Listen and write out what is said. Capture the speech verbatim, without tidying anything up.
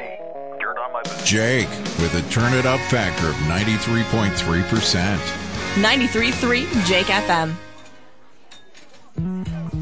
me. Turn on my booster. Jake with a Turn It Up factor of ninety-three point three percent. ninety-three point three Jake F M.